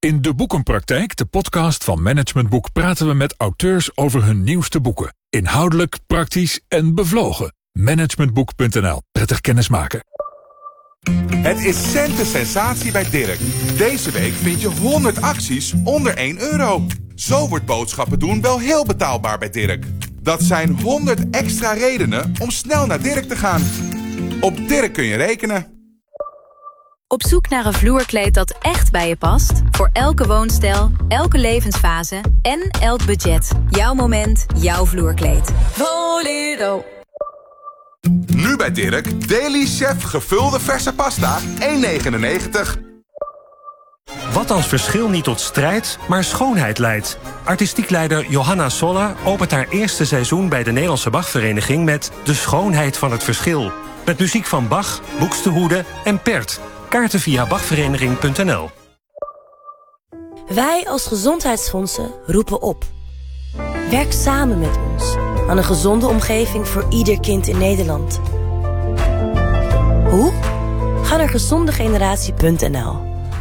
In De Boekenpraktijk, de podcast van Management Boek, praten we met auteurs over hun nieuwste boeken. Inhoudelijk, praktisch en bevlogen. Managementboek.nl. Prettig kennismaken. Het is centensensatie bij Dirk. Deze week vind je 100 acties onder €1. Zo wordt boodschappen doen wel heel betaalbaar bij Dirk. Dat zijn 100 extra redenen om snel naar Dirk te gaan. Op Dirk kun je rekenen. Op zoek naar een vloerkleed dat echt bij je past? Voor elke woonstijl, elke levensfase en elk budget. Jouw moment, jouw vloerkleed. Volero. Nu bij Dirk, Daily Chef gevulde verse pasta, €1,99. Wat als verschil niet tot strijd, maar schoonheid leidt? Artistiek leider Johanna Solla opent haar eerste seizoen bij de Nederlandse Bachvereniging met De Schoonheid van het Verschil. Met muziek van Bach, Buxtehude en Pert. Kaarten via bachvereniging.nl. Wij als gezondheidsfondsen roepen op. Werk samen met ons aan een gezonde omgeving voor ieder kind in Nederland. Hoe? Ga naar gezondegeneratie.nl.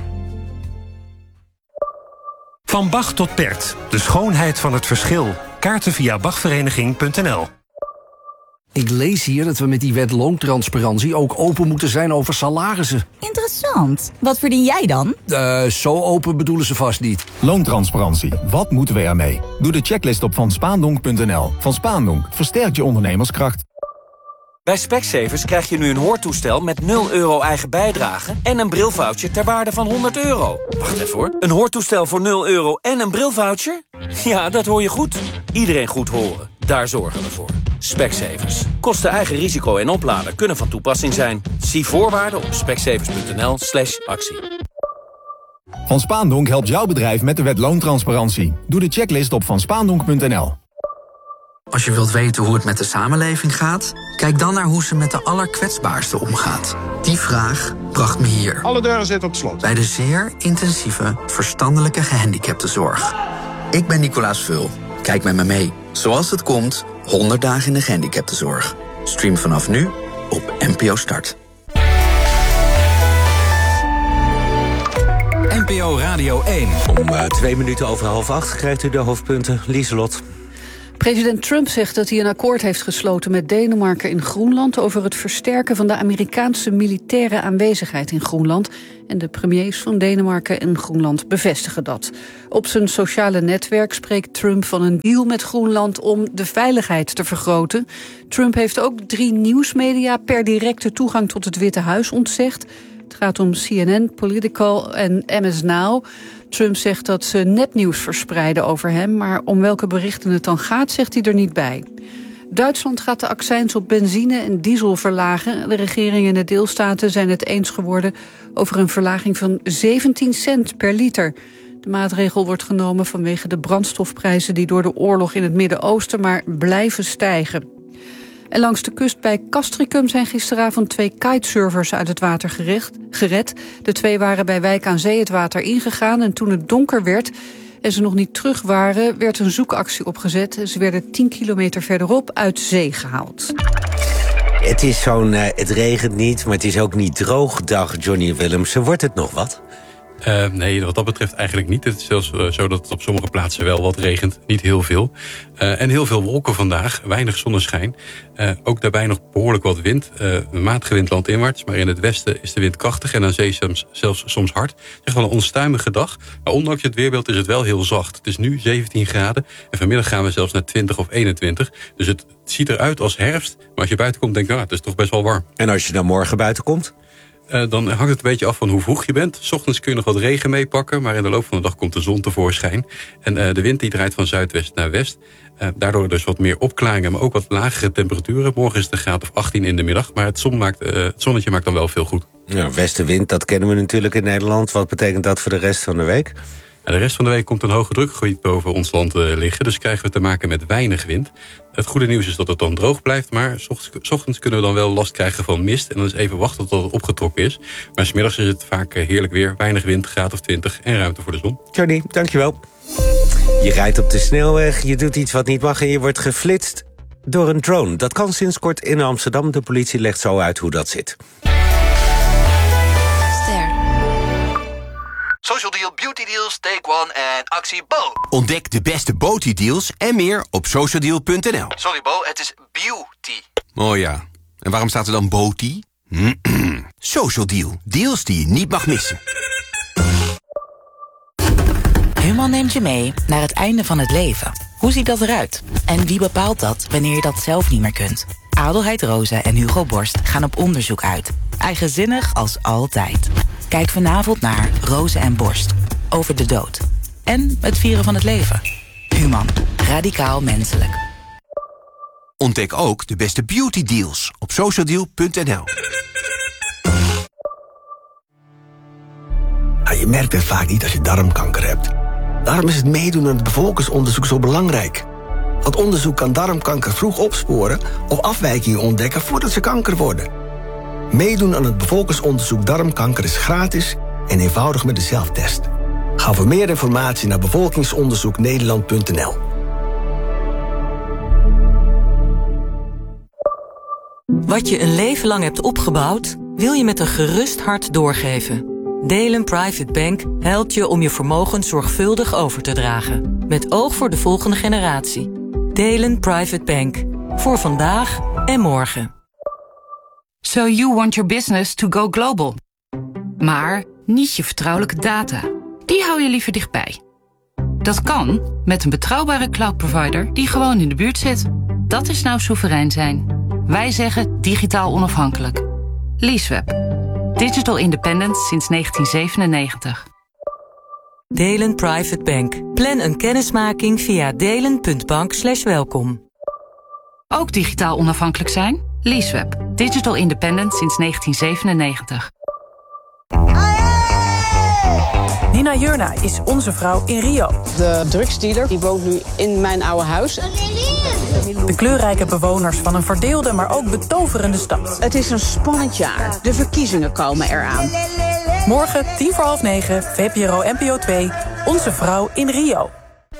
Van Bach tot Pert. De schoonheid van het verschil. Kaarten via bachvereniging.nl. Ik lees hier dat we met die wet loontransparantie ook open moeten zijn over salarissen. Interessant. Wat verdien jij dan? Zo open bedoelen ze vast niet. Loontransparantie. Wat moeten we ermee? Doe de checklist op vanspaandonk.nl. Van Spaandonk versterkt je ondernemerskracht. Bij Specsavers krijg je nu een hoortoestel met €0 eigen bijdrage en een brilvoucher ter waarde van €100. Wacht even hoor. Een hoortoestel voor €0 en een brilvoucher? Ja, dat hoor je goed. Iedereen goed horen. Daar zorgen we voor. Specsavers. Kosten eigen risico en oplader kunnen van toepassing zijn. Zie voorwaarden op specsavers.nl/actie. Van Spaandonk helpt jouw bedrijf met de wet loontransparantie. Doe de checklist op vanspaandonk.nl. Als je wilt weten hoe het met de samenleving gaat, kijk dan naar hoe ze met de allerkwetsbaarsten omgaat. Die vraag bracht me hier. Alle deuren zitten op slot. Bij de zeer intensieve verstandelijke gehandicaptenzorg. Ik ben Nicolaas Vul. Kijk met me mee. Zoals het komt, 100 dagen in de gehandicaptenzorg. Stream vanaf nu op NPO Start. NPO Radio 1. Om 2 minuten over 7:30 krijgt u de hoofdpunten. Lieselot. President Trump zegt dat hij een akkoord heeft gesloten met Denemarken in Groenland over het versterken van de Amerikaanse militaire aanwezigheid in Groenland. En de premiers van Denemarken en Groenland bevestigen dat. Op zijn sociale netwerk spreekt Trump van een deal met Groenland om de veiligheid te vergroten. Trump heeft ook 3 nieuwsmedia per directe toegang tot het Witte Huis ontzegd. Het gaat om CNN, Political en MS Now. Trump zegt dat ze nepnieuws verspreiden over hem, maar om welke berichten het dan gaat, zegt hij er niet bij. Duitsland gaat de accijns op benzine en diesel verlagen. De regering en de deelstaten zijn het eens geworden over een verlaging van 17 cent per liter. De maatregel wordt genomen vanwege de brandstofprijzen die door de oorlog in het Midden-Oosten maar blijven stijgen. En langs de kust bij Castricum zijn gisteravond 2 kitesurfers uit het water gered. De 2 waren bij Wijk aan Zee het water ingegaan en toen het donker werd en ze nog niet terug waren, werd een zoekactie opgezet. Ze werden 10 kilometer verderop uit zee gehaald. Het is het regent niet, maar het is ook niet droog. Dag Johnny Willemsen, wordt het nog wat? Nee, wat dat betreft eigenlijk niet. Het is zelfs zo dat het op sommige plaatsen wel wat regent. Niet heel veel. En heel veel wolken vandaag. Weinig zonneschijn. Ook daarbij nog behoorlijk wat wind. Een matige wind landinwaarts. Maar in het westen is de wind krachtig. En aan zee zelfs soms hard. Het is echt wel een onstuimige dag. Maar ondanks het weerbeeld is het wel heel zacht. Het is nu 17 graden. En vanmiddag gaan we zelfs naar 20 of 21. Dus het ziet eruit als herfst. Maar als je buiten komt, denk je, het is toch best wel warm. En als je dan morgen buiten komt? Dan hangt het een beetje af van hoe vroeg je bent. 's Ochtends kun je nog wat regen meepakken, maar in de loop van de dag komt de zon tevoorschijn. En de wind die draait van zuidwest naar west. Daardoor dus wat meer opklaringen, maar ook wat lagere temperaturen. Morgen is het een graad of 18 in de middag, maar het zonnetje maakt dan wel veel goed. Ja, westenwind, dat kennen we natuurlijk in Nederland. Wat betekent dat voor de rest van de week? De rest van de week komt een hoge drukgebied boven ons land liggen. Dus krijgen we te maken met weinig wind. Het goede nieuws is dat het dan droog blijft. Maar 's ochtends kunnen we dan wel last krijgen van mist. En dan is even wachten tot het opgetrokken is. Maar 's middags is het vaak heerlijk weer. Weinig wind, graad of 20 en ruimte voor de zon. Johnny, dankjewel. Je rijdt op de snelweg, je doet iets wat niet mag en je wordt geflitst door een drone. Dat kan sinds kort in Amsterdam. De politie legt zo uit hoe dat zit. Social Deal, Beauty Deal, deals, take one en actie Bo. Ontdek de beste Boti-deals en meer op socialdeal.nl. Sorry Bo, het is beauty. Oh ja, en waarom staat er dan Boti? Social Deal, deals die je niet mag missen. Human neemt je mee naar het einde van het leven. Hoe ziet dat eruit? En wie bepaalt dat wanneer je dat zelf niet meer kunt? Adelheid Rozen en Hugo Borst gaan op onderzoek uit. Eigenzinnig als altijd. Kijk vanavond naar Rozen en Borst. Over de dood. En het vieren van het leven. Human. Radicaal menselijk. Ontdek ook de beste beauty deals op socialdeal.nl. Je merkt het vaak niet als je darmkanker hebt. Daarom is het meedoen aan het bevolkingsonderzoek zo belangrijk. Want onderzoek kan darmkanker vroeg opsporen of afwijkingen ontdekken voordat ze kanker worden. Meedoen aan het bevolkingsonderzoek darmkanker is gratis en eenvoudig met de zelftest. Ga voor meer informatie naar bevolkingsonderzoeknederland.nl. Wat je een leven lang hebt opgebouwd, wil je met een gerust hart doorgeven. Delen Private Bank helpt je om je vermogen zorgvuldig over te dragen. Met oog voor de volgende generatie. Delen Private Bank. Voor vandaag en morgen. So you want your business to go global. Maar niet je vertrouwelijke data. Die hou je liever dichtbij. Dat kan met een betrouwbare cloud provider die gewoon in de buurt zit. Dat is nou soeverein zijn. Wij zeggen digitaal onafhankelijk. Leaseweb. Digital independent sinds 1997. Delen Private Bank. Plan een kennismaking via delen.bank/welkom. Ook digitaal onafhankelijk zijn? Leaseweb. Digital independent sinds 1997. Nina Jurna is onze vrouw in Rio. De drugsdealer die woont nu in mijn oude huis. De kleurrijke bewoners van een verdeelde, maar ook betoverende stad. Het is een spannend jaar. De verkiezingen komen eraan. Morgen 8:50, VPRO NPO 2, onze vrouw in Rio.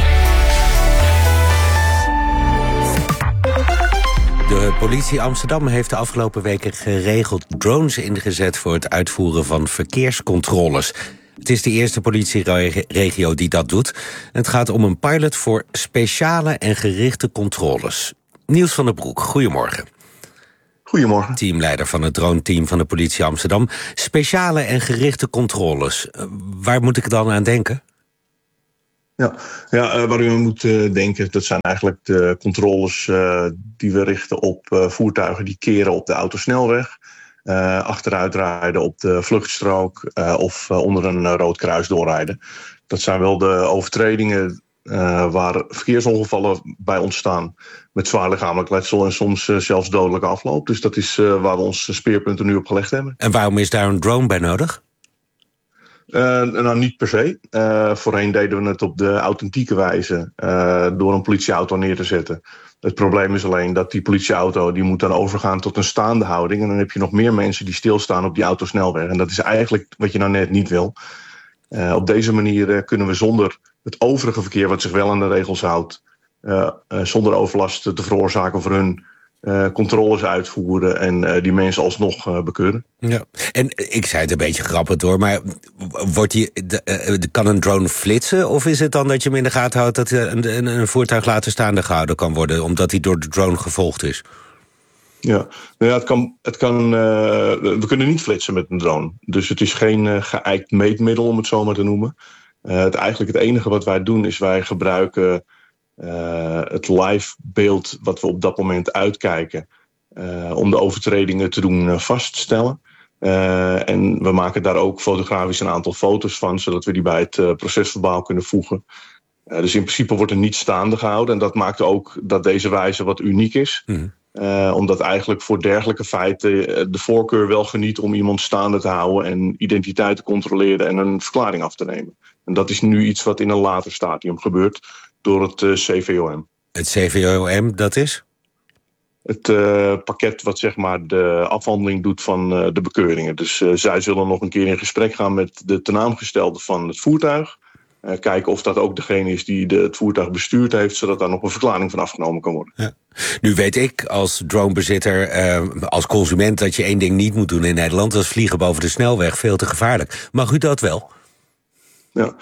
De politie Amsterdam heeft de afgelopen weken geregeld drones ingezet voor het uitvoeren van verkeerscontroles. Het is de eerste politieregio die dat doet. Het gaat om een pilot voor speciale en gerichte controles. Niels van der Broek, goedemorgen. Goedemorgen. Teamleider van het drone-team van de politie Amsterdam. Speciale en gerichte controles. Waar moet ik dan aan denken? Waar u aan moet denken, dat zijn eigenlijk de controles die we richten op voertuigen die keren op de autosnelweg. Achteruit rijden op de vluchtstrook of onder een rood kruis doorrijden. Dat zijn wel de overtredingen waar verkeersongevallen bij ontstaan met zwaar lichamelijk letsel en soms zelfs dodelijke afloop. Dus dat is waar we onze speerpunten nu op gelegd hebben. En waarom is daar een drone bij nodig? Niet per se. Voorheen deden we het op de authentieke wijze door een politieauto neer te zetten. Het probleem is alleen dat die politieauto die moet dan overgaan tot een staande houding. En dan heb je nog meer mensen die stilstaan op die autosnelweg. En dat is eigenlijk wat je nou net niet wil. Op deze manier kunnen we zonder het overige verkeer wat zich wel aan de regels houdt, zonder overlast te veroorzaken voor hun controles uitvoeren en die mensen alsnog bekeuren. Ja. En ik zei het een beetje grappig door, maar kan een drone flitsen? Of is het dan dat je hem in de gaten houdt dat een voertuig later staande gehouden kan worden, omdat hij door de drone gevolgd is? Ja, we kunnen niet flitsen met een drone. Dus het is geen geëikt meetmiddel, om het zo maar te noemen. Eigenlijk het enige wat wij doen is wij gebruiken het live beeld wat we op dat moment uitkijken om de overtredingen te doen vaststellen. En we maken daar ook fotografisch een aantal foto's van, zodat we die bij het procesverbaal kunnen voegen. Dus in principe wordt er niet staande gehouden. En dat maakt ook dat deze wijze wat uniek is. Omdat eigenlijk voor dergelijke feiten de voorkeur wel geniet om iemand staande te houden en identiteit te controleren en een verklaring af te nemen. En dat is nu iets wat in een later stadium gebeurt door het CVOM. Het CVOM, dat is? Het pakket wat zeg maar de afhandeling doet van de bekeuringen. Dus zij zullen nog een keer in gesprek gaan met de tenaamgestelde van het voertuig. Kijken of dat ook degene is die het voertuig bestuurd heeft, zodat daar nog een verklaring van afgenomen kan worden. Ja. Nu weet ik als dronebezitter, als consument, dat je één ding niet moet doen in Nederland. Dat is vliegen boven de snelweg, veel te gevaarlijk. Mag u dat wel? Ja.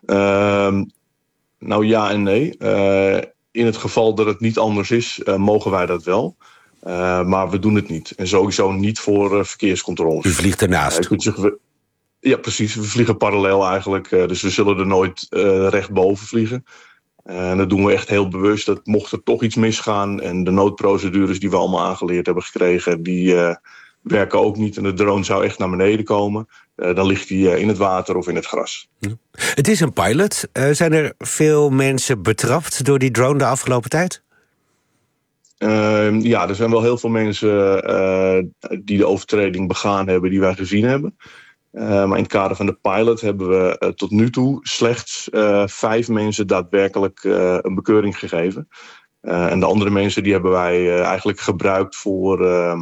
Nou ja en nee. In het geval dat het niet anders is, mogen wij dat wel. Maar we doen het niet. En sowieso niet voor verkeerscontroles. U vliegt ernaast. Ja, precies. We vliegen parallel eigenlijk. Dus we zullen er nooit recht boven vliegen. En dat doen we echt heel bewust. Dat mocht er toch iets misgaan. En de noodprocedures die we allemaal aangeleerd hebben gekregen, die werken ook niet. En de drone zou echt naar beneden komen. Dan ligt die in het water of in het gras. Het is een pilot. Zijn er veel mensen betrapt door die drone de afgelopen tijd? Ja, er zijn wel heel veel mensen die de overtreding begaan hebben, die wij gezien hebben. Maar in het kader van de pilot hebben we tot nu toe slechts 5 mensen daadwerkelijk een bekeuring gegeven. En de andere mensen die hebben wij eigenlijk gebruikt voor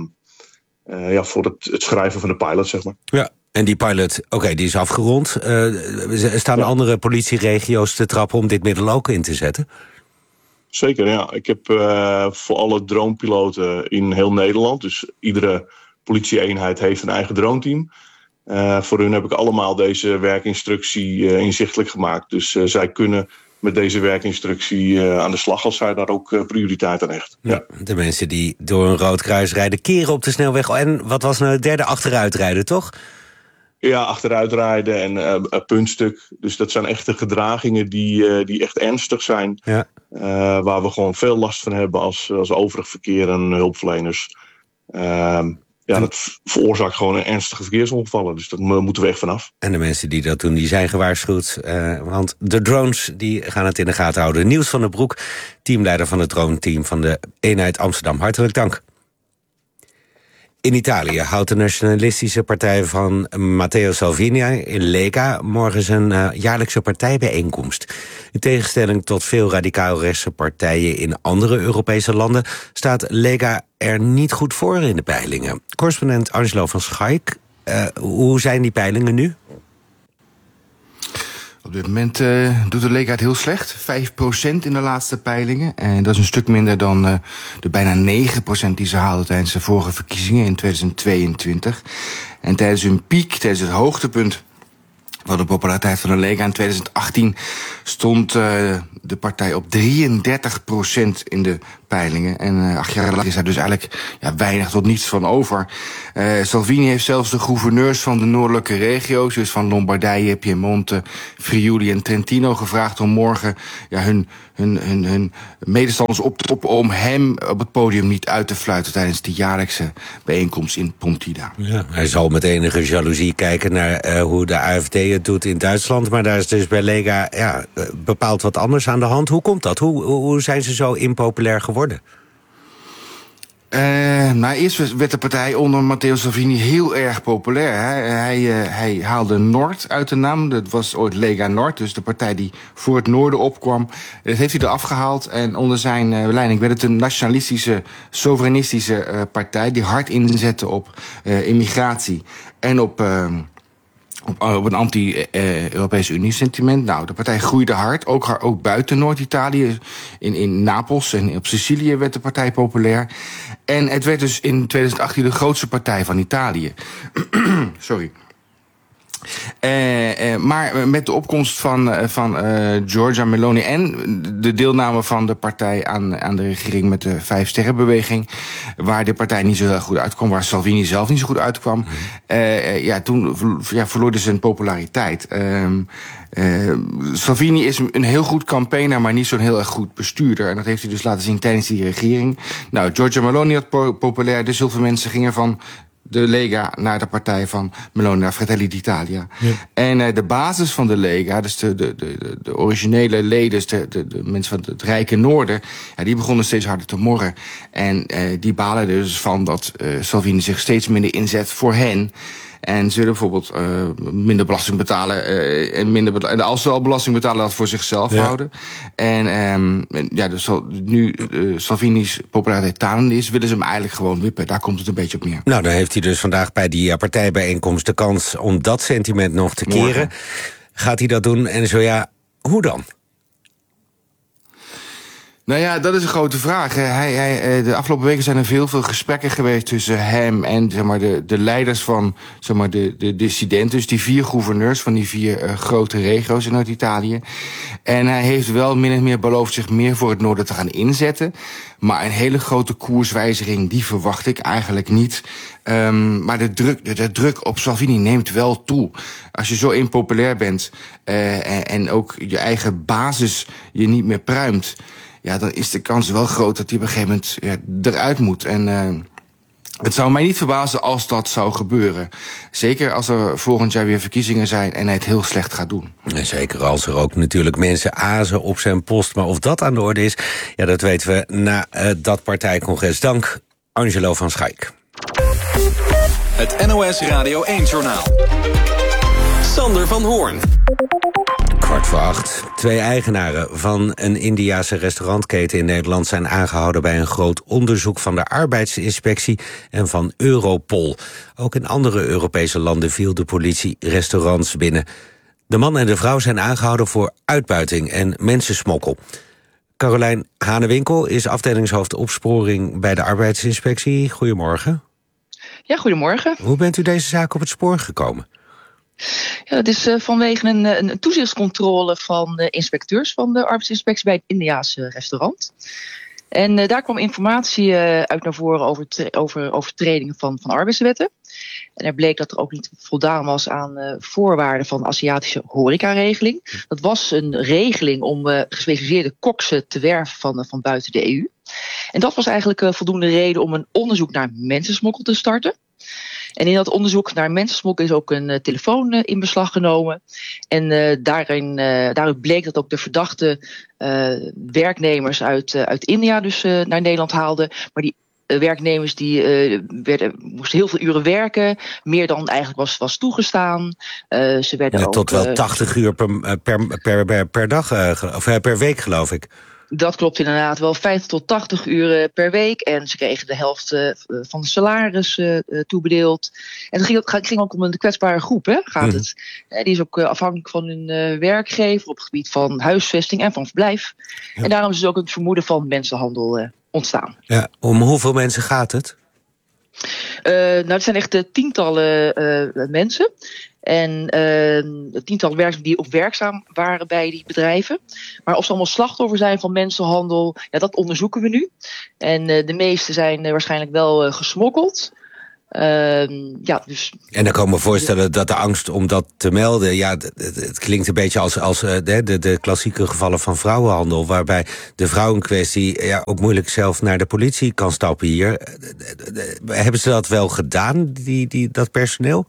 het schrijven van de pilot, zeg maar. Ja. En die pilot, die is afgerond. Staan andere politieregio's te trappen om dit middel ook in te zetten? Zeker, ja. Ik heb voor alle dronepiloten in heel Nederland, dus iedere politieeenheid heeft een eigen droneteam. Voor hun heb ik allemaal deze werkinstructie inzichtelijk gemaakt. Dus zij kunnen met deze werkinstructie aan de slag als zij daar ook prioriteit aan hechten. Ja, de mensen die door een rood kruis rijden, keren op de snelweg. En wat was nou het derde? Achteruitrijden, toch? Ja, achteruitrijden en puntstuk. Dus dat zijn echte gedragingen die echt ernstig zijn. Ja. Waar we gewoon veel last van hebben als overig verkeer en hulpverleners. Dat veroorzaakt gewoon ernstige verkeersongevallen. Dus daar moeten we echt vanaf. En de mensen die dat doen, die zijn gewaarschuwd. Want de drones die gaan het in de gaten houden. Niels van der Broek, teamleider van het drone-team van de eenheid Amsterdam. Hartelijk dank. In Italië houdt de nationalistische partij van Matteo Salvini in Lega morgen zijn jaarlijkse partijbijeenkomst. In tegenstelling tot veel radicaal-rechtse partijen in andere Europese landen staat Lega er niet goed voor in de peilingen. Correspondent Angelo van Schaik, hoe zijn die peilingen nu? Op dit moment doet de Lega het heel slecht. 5% in de laatste peilingen. En dat is een stuk minder dan de bijna 9% die ze haalden tijdens de vorige verkiezingen in 2022. En tijdens hun piek, tijdens het hoogtepunt van de populariteit van de Lega in 2018 stond de partij op 33% in de peilingen. En 8 jaar later is daar dus eigenlijk weinig tot niets van over. Salvini heeft zelfs de gouverneurs van de noordelijke regio's, dus van Lombardije, Piemonte, Friuli en Trentino, gevraagd om morgen hun medestanders op om hem op het podium niet uit te fluiten tijdens de jaarlijkse bijeenkomst in Pontida. Ja, hij zal met enige jaloezie kijken naar hoe de AfD het doet in Duitsland, maar daar is dus bij Lega bepaald wat anders aan de hand. Hoe komt dat? Hoe zijn ze zo impopulair geworden? Eerst werd de partij onder Matteo Salvini heel erg populair. Hij haalde Noord uit de naam. Dat was ooit Lega Nord, dus de partij die voor het noorden opkwam. Dat heeft hij eraf gehaald. En onder zijn leiding werd het een nationalistische, soeverainistische partij die hard inzette op immigratie en op een anti-Europese Unie-sentiment. Nou, de partij groeide hard, ook buiten Noord-Italië. In Napels en op Sicilië werd de partij populair. En het werd dus in 2018 de grootste partij van Italië. Sorry. Maar met de opkomst van Giorgia Meloni en de deelname van de partij aan de regering met de 5-sterrenbeweging, waar de partij niet zo heel goed uitkwam, waar Salvini zelf niet zo goed uitkwam, toen verloor hij zijn populariteit. Salvini is een heel goed campaigner, maar niet zo'n heel erg goed bestuurder. En dat heeft hij dus laten zien tijdens die regering. Nou, Giorgia Meloni had populair, dus heel veel mensen gingen van de Lega naar de partij van Meloni, naar Fratelli d'Italia. Ja. En de basis van de Lega, dus de originele leden, de mensen van het rijke noorden, die begonnen steeds harder te morren. En die balen er dus van dat Salvini zich steeds minder inzet voor hen. En ze willen bijvoorbeeld minder belasting betalen. En als ze al belasting betalen, dat voor zichzelf houden. En dus nu Salvini's populariteit talende is, willen ze hem eigenlijk gewoon wippen. Daar komt het een beetje op neer. Nou, dan heeft hij dus vandaag bij die partijbijeenkomst de kans om dat sentiment nog te keren. Gaat hij dat doen? En zo ja, hoe dan? Nou ja, dat is een grote vraag. De afgelopen weken zijn er veel gesprekken geweest tussen hem en zeg maar, de leiders van zeg maar, de dissidenten. Dus die 4 gouverneurs van die 4 grote regio's in Noord-Italië. En hij heeft wel min of meer beloofd zich meer voor het noorden te gaan inzetten. Maar een hele grote koerswijziging, die verwacht ik eigenlijk niet. Maar de druk op Salvini neemt wel toe. Als je zo impopulair bent en ook je eigen basis je niet meer pruimt, ja, dan is de kans wel groot dat hij op een gegeven moment eruit moet. En het zou mij niet verbazen als dat zou gebeuren. Zeker als er volgend jaar weer verkiezingen zijn en hij het heel slecht gaat doen. En zeker als er ook natuurlijk mensen azen op zijn post. Maar of dat aan de orde is, ja, dat weten we na dat partijcongres. Dank, Angelo van Schaik. Het NOS Radio 1-journaal. Sander van Hoorn. 7:15. 2 eigenaren van een Indiase restaurantketen in Nederland zijn aangehouden bij een groot onderzoek van de arbeidsinspectie en van Europol. Ook in andere Europese landen viel de politie restaurants binnen. De man en de vrouw zijn aangehouden voor uitbuiting en mensensmokkel. Carolijn Hanewinkel is afdelingshoofd opsporing bij de arbeidsinspectie. Goedemorgen. Ja, goedemorgen. Hoe bent u deze zaak op het spoor gekomen? Ja, dat is vanwege een toezichtscontrole van de inspecteurs van de arbeidsinspectie bij het Indiase restaurant. En daar kwam informatie uit naar voren over overtredingen van arbeidswetten. En er bleek dat er ook niet voldaan was aan voorwaarden van de Aziatische horecaregeling. Dat was een regeling om gespecialiseerde koksen te werven van buiten de EU. En dat was eigenlijk voldoende reden om een onderzoek naar mensensmokkel te starten. En in dat onderzoek naar mensensmokkel is ook een telefoon in beslag genomen. En daaruit bleek dat ook de verdachte werknemers uit India dus naar Nederland haalden. Maar die werknemers die moesten heel veel uren werken. Meer dan eigenlijk was toegestaan. Ze werden tot wel 80 uur per dag, of per week, geloof ik. Dat klopt inderdaad, wel 50 tot 80 uur per week. En ze kregen de helft van de salaris toebedeeld. En het ging ook om een kwetsbare groep, hè, gaat het. Die is ook afhankelijk van hun werkgever op het gebied van huisvesting en van verblijf. Ja. En daarom is dus ook het vermoeden van mensenhandel ontstaan. Ja, om hoeveel mensen gaat het? Het zijn echt tientallen mensen. En tientallen werknemers die ook werkzaam waren bij die bedrijven. Maar of ze allemaal slachtoffer zijn van mensenhandel, ja, dat onderzoeken we nu. En de meeste zijn waarschijnlijk wel gesmokkeld. Dus. En dan kan ik me voorstellen dat de angst om dat te melden, ja, het klinkt een beetje als de klassieke gevallen van vrouwenhandel, waarbij de vrouw in kwestie ook moeilijk zelf naar de politie kan stappen hier. Hebben ze dat wel gedaan, dat personeel?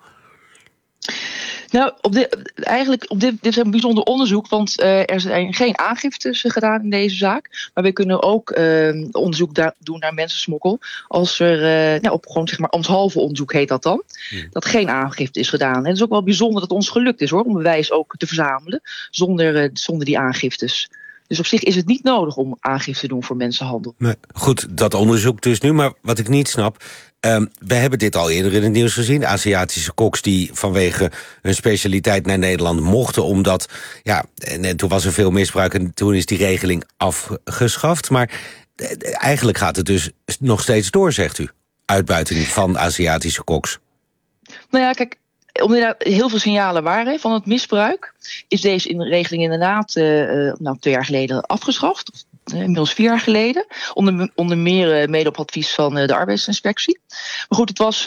Nou, dit is een bijzonder onderzoek, want er zijn geen aangiftes gedaan in deze zaak. Maar we kunnen ook onderzoek doen naar mensensmokkel als er op gewoon zeg maar ambtshalve onderzoek heet dat dan. Dat geen aangifte is gedaan. En het is ook wel bijzonder dat het ons gelukt is hoor, om bewijs ook te verzamelen zonder die aangiftes. Dus op zich is het niet nodig om aangifte te doen voor mensenhandel. Nee, goed, dat onderzoek dus nu. Maar wat ik niet snap, we hebben dit al eerder in het nieuws gezien. Aziatische koks die vanwege hun specialiteit naar Nederland mochten, omdat, ja, en toen was er veel misbruik en toen is die regeling afgeschaft. Maar eigenlijk gaat het dus nog steeds door, zegt u. Uitbuiting van Aziatische koks. Nou ja, kijk, omdat er heel veel signalen waren van het misbruik, is deze regeling inderdaad 2 jaar geleden afgeschaft. Inmiddels 4 jaar geleden. Onder meer mede op advies van de arbeidsinspectie. Maar goed, het was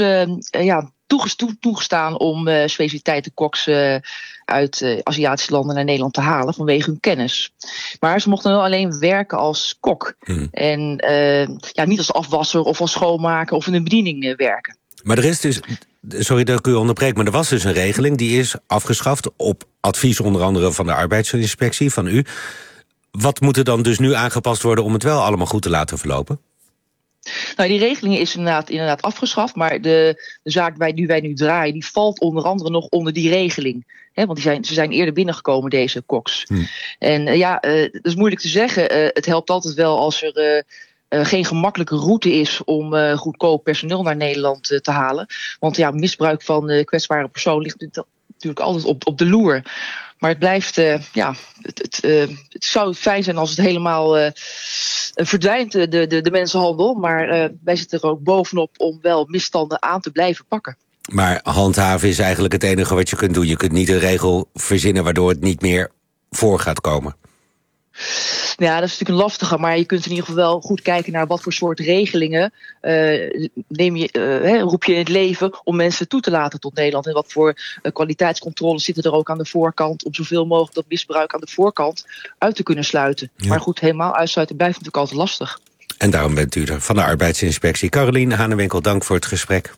toegestaan om specialiteitenkoks uit Aziatische landen naar Nederland te halen vanwege hun kennis. Maar ze mochten wel alleen werken als kok. En niet als afwasser of als schoonmaker of in een bediening werken. Maar er is dus, sorry dat ik u onderbreek, maar er was dus een regeling die is afgeschaft op advies onder andere van de arbeidsinspectie, van u. Wat moet er dan dus nu aangepast worden om het wel allemaal goed te laten verlopen? Nou, die regeling is inderdaad afgeschaft, maar de zaak die wij nu draaien, die valt onder andere nog onder die regeling. Want ze zijn eerder binnengekomen, deze koks. En dat is moeilijk te zeggen. Het helpt altijd wel als er geen gemakkelijke route is om goedkoop personeel naar Nederland te halen. Want misbruik van kwetsbare persoon ligt natuurlijk altijd op de loer. Maar het blijft, het zou fijn zijn als het helemaal verdwijnt, de mensenhandel. Maar wij zitten er ook bovenop om wel misstanden aan te blijven pakken. Maar handhaven is eigenlijk het enige wat je kunt doen. Je kunt niet een regel verzinnen waardoor het niet meer voor gaat komen. Ja, dat is natuurlijk een lastige, maar je kunt in ieder geval wel goed kijken naar wat voor soort regelingen roep je in het leven om mensen toe te laten tot Nederland. En wat voor kwaliteitscontroles zitten er ook aan de voorkant om zoveel mogelijk dat misbruik aan de voorkant uit te kunnen sluiten. Ja. Maar goed, helemaal uitsluiten blijft natuurlijk altijd lastig. En daarom bent u er van de arbeidsinspectie. Carolien Hanewinkel, dank voor het gesprek.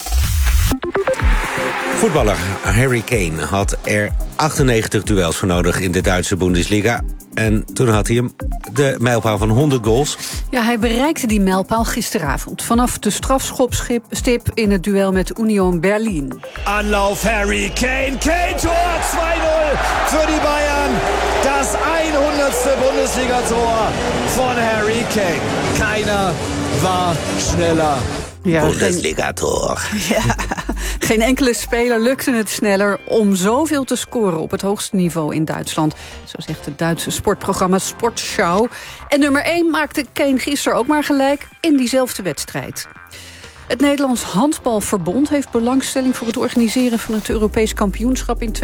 Voetballer Harry Kane had er 98 duels voor nodig in de Duitse Bundesliga. En toen had hij hem de mijlpaal van 100 goals. Ja, hij bereikte die mijlpaal gisteravond. Vanaf de strafschopstip in het duel met Union Berlin. Anlauf Harry Kane. Kane Tor 2-0 für die Bayern. Das 100ste Bundesliga-Tor von Harry Kane. Keiner war schneller. Ja, Bundesliga-Tor. Ja, geen enkele speler lukte het sneller om zoveel te scoren op het hoogste niveau in Duitsland. Zo zegt het Duitse sportprogramma Sportschau. En nummer 1 maakte Kane gisteren ook maar gelijk in diezelfde wedstrijd. Het Nederlands Handbalverbond heeft belangstelling voor het organiseren van het Europees kampioenschap in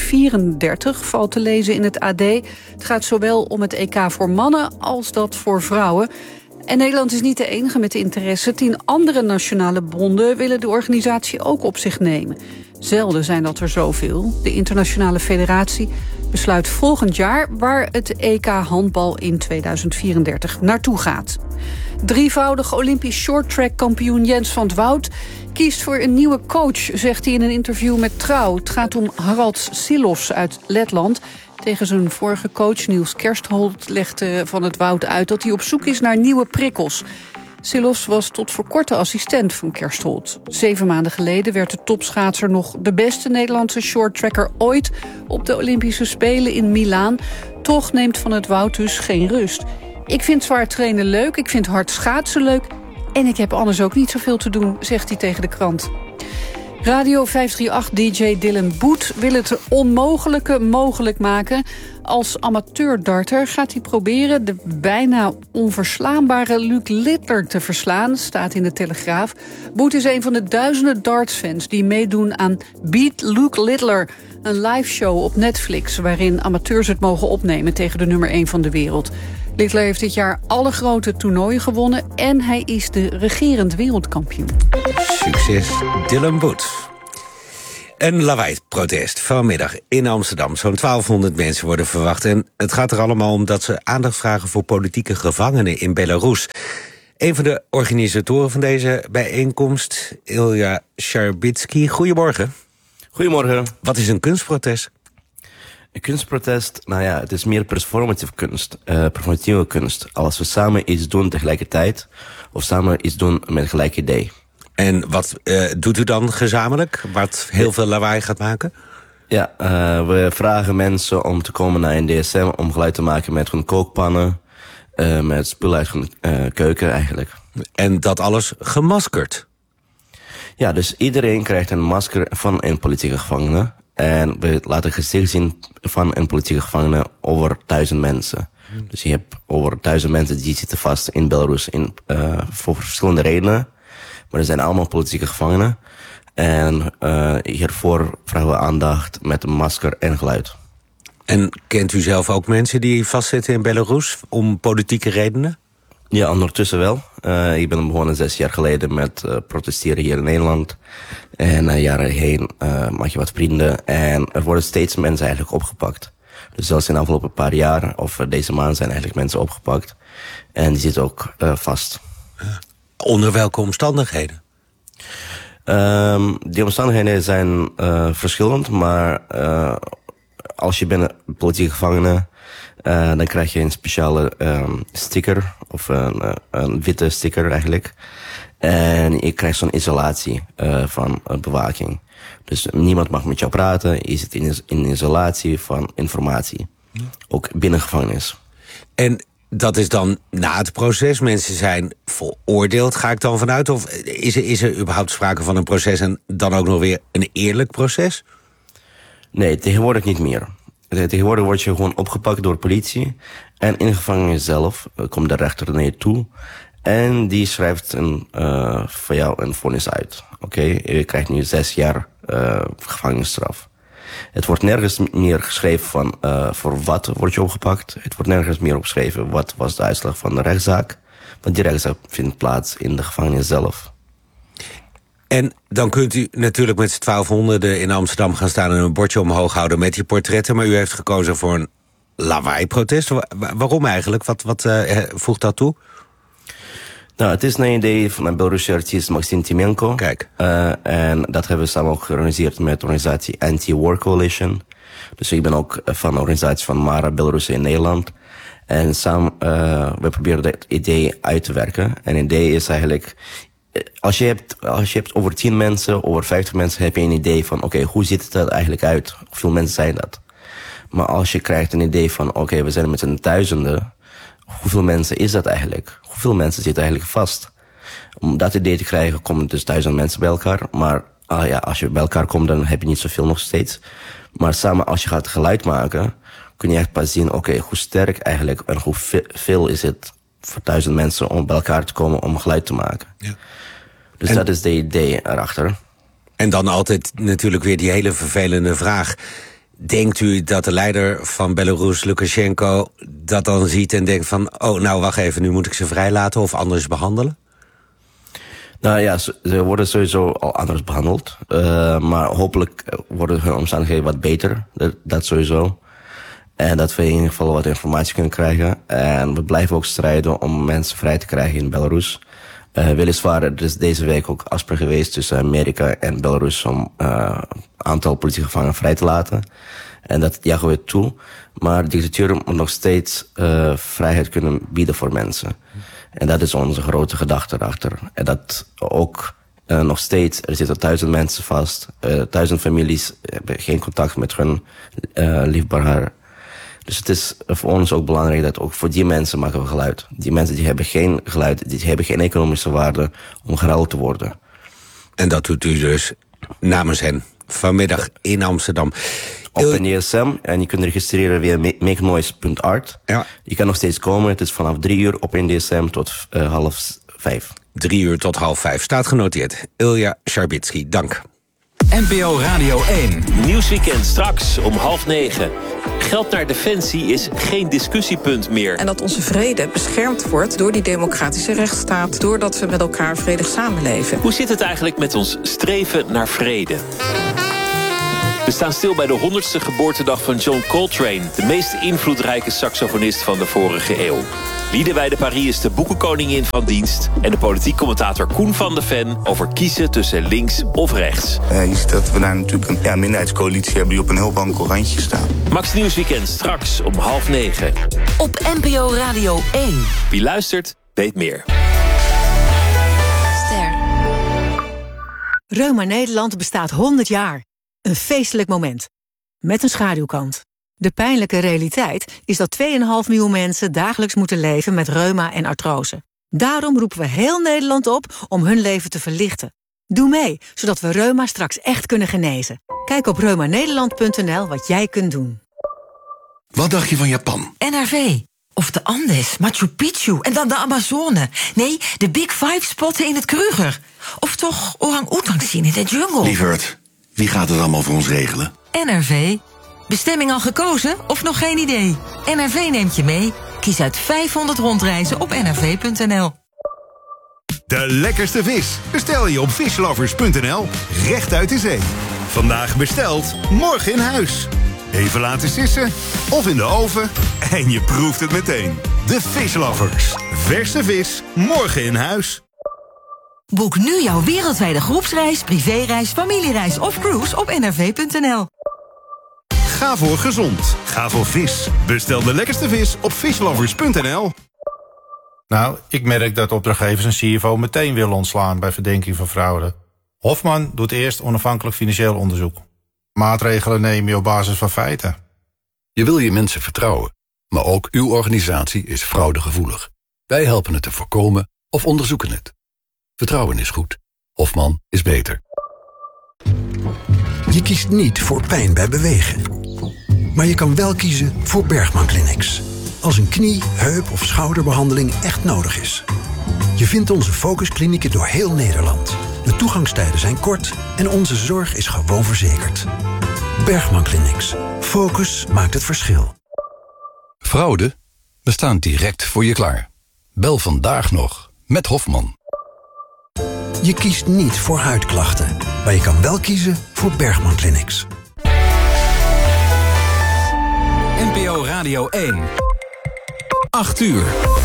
2034, valt te lezen in het AD. Het gaat zowel om het EK voor mannen als dat voor vrouwen. En Nederland is niet de enige met interesse. 10 andere nationale bonden willen de organisatie ook op zich nemen. Zelden zijn dat er zoveel. De Internationale Federatie besluit volgend jaar waar het EK handbal in 2034 naartoe gaat. Drievoudig Olympisch shorttrack kampioen Jens van 't Woud kiest voor een nieuwe coach, zegt hij in een interview met Trouw. Het gaat om Harald Silos uit Letland. Tegen zijn vorige coach Niels Kerstholt legde Van 't Woud uit dat hij op zoek is naar nieuwe prikkels. Silos was tot voor kort de assistent van Kerstholt. 7 maanden geleden werd de topschaatser nog de beste Nederlandse shorttracker ooit op de Olympische Spelen in Milaan. Toch neemt Van 't Woud dus geen rust. Ik vind zwaar trainen leuk, ik vind hard schaatsen leuk en ik heb anders ook niet zoveel te doen, zegt hij tegen de krant. Radio 538-dj Dylan Boet wil het onmogelijke mogelijk maken. Als amateurdarter gaat hij proberen de bijna onverslaanbare Luc Littler te verslaan, staat in de Telegraaf. Boet is een van de duizenden dartsfans die meedoen aan Beat Luc Littler, een liveshow op Netflix waarin amateurs het mogen opnemen tegen de nummer 1 van de wereld. Littler heeft dit jaar alle grote toernooien gewonnen en hij is de regerend wereldkampioen. Succes, Dylan Boet. Een lawaai-protest vanmiddag in Amsterdam. Zo'n 1200 mensen worden verwacht. En het gaat er allemaal om dat ze aandacht vragen voor politieke gevangenen in Belarus. Een van de organisatoren van deze bijeenkomst, Ilja Sharbitsky. Goedemorgen. Goedemorgen. Wat is een kunstprotest? Een kunstprotest, nou ja, het is meer performative kunst, performatieve kunst. Als we samen iets doen tegelijkertijd, of samen iets doen met gelijk idee. En wat doet u dan gezamenlijk, wat heel veel lawaai gaat maken? Ja, we vragen mensen om te komen naar een DSM om geluid te maken met hun kookpannen, met spullen uit hun keuken eigenlijk. En dat alles gemaskerd? Ja, dus iedereen krijgt een masker van een politieke gevangene. En we laten gezicht zien van een politieke gevangene over 1000 mensen. Dus je hebt over 1000 mensen die zitten vast in Belarus voor verschillende redenen. Maar er zijn allemaal politieke gevangenen. En hiervoor vragen we aandacht met een masker en geluid. En kent u zelf ook mensen die vastzitten in Belarus om politieke redenen? Ja, ondertussen wel. Ik ben begonnen 6 jaar geleden met protesteren hier in Nederland. En jaren heen maak je wat vrienden. En er worden steeds mensen eigenlijk opgepakt. Dus zelfs in de afgelopen paar jaar, of deze maand, zijn eigenlijk mensen opgepakt. En die zitten ook vast. Onder welke omstandigheden? Die omstandigheden zijn verschillend, maar als je bent een politieke gevangene, dan krijg je een speciale sticker, of een witte sticker eigenlijk. En je krijgt zo'n isolatie van bewaking. Dus niemand mag met jou praten, je zit in isolatie van informatie. Ook binnen gevangenis. En dat is dan na het proces, mensen zijn veroordeeld, ga ik dan vanuit? Of is er überhaupt sprake van een proces en dan ook nog weer een eerlijk proces? Nee, tegenwoordig niet meer. Tegenwoordig word je gewoon opgepakt door politie. En in de gevangenis zelf komt de rechter naar je toe. En die schrijft voor jou een vonnis uit. Oké, je krijgt nu 6 jaar gevangenisstraf. Het wordt nergens meer geschreven van voor wat word je opgepakt. Het wordt nergens meer opgeschreven wat was de uitslag van de rechtszaak. Want die rechtszaak vindt plaats in de gevangenis zelf. En dan kunt u natuurlijk met z'n 1200 in Amsterdam gaan staan en een bordje omhoog houden met die portretten. Maar u heeft gekozen voor een lawaai-protest. Waarom eigenlijk? Wat voegt dat toe? Nou, het is een idee van een Belorusse artiest Maxim Timenko. Kijk. En dat hebben we samen ook georganiseerd met de organisatie Anti-War Coalition. Dus ik ben ook van de organisatie van Mara Belarussen in Nederland. En samen, we proberen dat idee uit te werken. En het idee is eigenlijk, als je hebt over 10 mensen, over 50 mensen, heb je een idee van, oké, hoe ziet het er eigenlijk uit? Hoeveel mensen zijn dat? Maar als je krijgt een idee van, oké, we zijn met z'n duizenden, hoeveel mensen is dat eigenlijk? Hoeveel mensen zitten eigenlijk vast? Om dat idee te krijgen komen dus 1000 mensen bij elkaar. Maar als je bij elkaar komt, dan heb je niet zoveel nog steeds. Maar samen, als je gaat geluid maken, kun je echt pas zien, oké, hoe sterk eigenlijk en hoeveel is het voor 1000 mensen om bij elkaar te komen om geluid te maken. Ja. Dus dat is de idee erachter. En dan altijd natuurlijk weer die hele vervelende vraag. Denkt u dat de leider van Belarus, Lukashenko, dat dan ziet en denkt van, oh, nou, wacht even, nu moet ik ze vrijlaten of anders behandelen? Nou ja, ze worden sowieso al anders behandeld. Maar hopelijk worden hun omstandigheden wat beter. Dat sowieso. En dat we in ieder geval wat informatie kunnen krijgen. En we blijven ook strijden om mensen vrij te krijgen in Belarus. Weliswaar, er is deze week ook afspraak geweest tussen Amerika en Belarus om aantal politieke gevangenen vrij te laten. En dat jagen we toe. Maar de dictatuur moet nog steeds vrijheid kunnen bieden voor mensen. En dat is onze grote gedachte erachter. En dat ook nog steeds, er zitten 1000 mensen vast. 1000 families hebben geen contact met hun liefbaar. Dus het is voor ons ook belangrijk dat ook voor die mensen maken we geluid. Die mensen die hebben geen geluid, die hebben geen economische waarde om geruild te worden. En dat doet u dus namens hen vanmiddag in Amsterdam. Op NDSM en je kunt registreren via makenoise.art. Ja. Je kan nog steeds komen, het is vanaf 3 uur op NDSM tot 4:30. 3 uur tot 4:30, staat genoteerd. Ilja Sharbitsky, dank. NPO Radio 1. Nieuwsweekend straks om 8:30. Geld naar defensie is geen discussiepunt meer. En dat onze vrede beschermd wordt door die democratische rechtsstaat, doordat we met elkaar vredig samenleven. Hoe zit het eigenlijk met ons streven naar vrede? We staan stil bij de 100ste geboortedag van John Coltrane, de meest invloedrijke saxofonist van de vorige eeuw. Liedewij de Paris is de boekenkoningin van dienst en de politiek commentator Koen van de Ven over kiezen tussen links of rechts. Je ziet dat we daar natuurlijk een minderheidscoalitie hebben die op een heel wankel randje staan. Max Nieuwsweekend straks om 8:30. Op NPO Radio 1. Wie luistert, weet meer. Ster. Reuma Nederland bestaat 100 jaar. Een feestelijk moment. Met een schaduwkant. De pijnlijke realiteit is dat 2,5 miljoen mensen dagelijks moeten leven met reuma en artrose. Daarom roepen we heel Nederland op om hun leven te verlichten. Doe mee, zodat we reuma straks echt kunnen genezen. Kijk op reumanederland.nl wat jij kunt doen. Wat dacht je van Japan? NRV. Of de Andes, Machu Picchu en dan de Amazone. Nee, de Big Five spotten in het Kruger. Of toch orang-oetang zien in de jungle. Lieverd, wie gaat het allemaal voor ons regelen? NRV. Bestemming al gekozen of nog geen idee? NRV neemt je mee. Kies uit 500 rondreizen op nrv.nl. De lekkerste vis bestel je op fishlovers.nl. Recht uit de zee. Vandaag besteld, morgen in huis. Even laten sissen of in de oven en je proeft het meteen. De Fishlovers. Verse vis, morgen in huis. Boek nu jouw wereldwijde groepsreis, privéreis, familiereis of cruise op nrv.nl. Ga voor gezond. Ga voor vis. Bestel de lekkerste vis op fishlovers.nl. Nou, ik merk dat opdrachtgevers een CFO meteen willen ontslaan bij verdenking van fraude. Hofman doet eerst onafhankelijk financieel onderzoek. Maatregelen neem je op basis van feiten. Je wil je mensen vertrouwen, maar ook uw organisatie is fraudegevoelig. Wij helpen het te voorkomen of onderzoeken het. Vertrouwen is goed. Hofman is beter. Je kiest niet voor pijn bij bewegen. Maar je kan wel kiezen voor Bergman Clinics. Als een knie, heup of schouderbehandeling echt nodig is. Je vindt onze focusklinieken door heel Nederland. De toegangstijden zijn kort en onze zorg is gewoon verzekerd. Bergman Clinics. Focus maakt het verschil. Fraude? We staan direct voor je klaar. Bel vandaag nog met Hofman. Je kiest niet voor huidklachten, maar je kan wel kiezen voor Bergman Clinics. NPO Radio 1. 8 uur.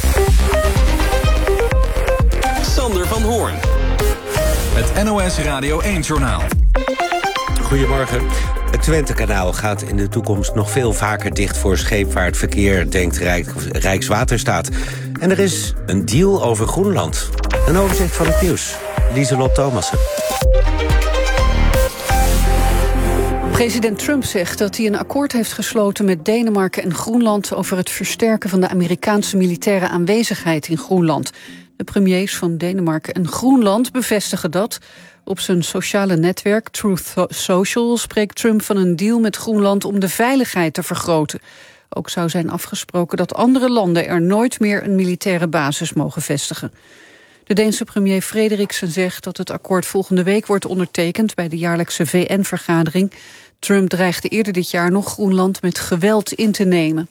Sander van Hoorn. Het NOS Radio 1-journaal. Goedemorgen. Het Twentekanaal gaat in de toekomst nog veel vaker dicht voor scheepvaartverkeer, denkt Rijkswaterstaat. En er is een deal over Groenland. Een overzicht van het nieuws. Lieselot Thomassen. President Trump zegt dat hij een akkoord heeft gesloten met Denemarken en Groenland over het versterken van de Amerikaanse militaire aanwezigheid in Groenland. De premiers van Denemarken en Groenland bevestigen dat. Op zijn sociale netwerk Truth Social spreekt Trump van een deal met Groenland om de veiligheid te vergroten. Ook zou zijn afgesproken dat andere landen er nooit meer een militaire basis mogen vestigen. De Deense premier Frederiksen zegt dat het akkoord volgende week wordt ondertekend bij de jaarlijkse VN-vergadering. Trump dreigde eerder dit jaar nog Groenland met geweld in te nemen.